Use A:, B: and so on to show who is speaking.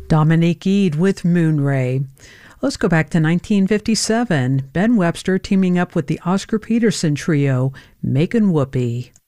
A: Dominique Eade with Moonray. Let's go back to 1957. Ben Webster teaming up with the Oscar Peterson trio, Makin' Whoopee.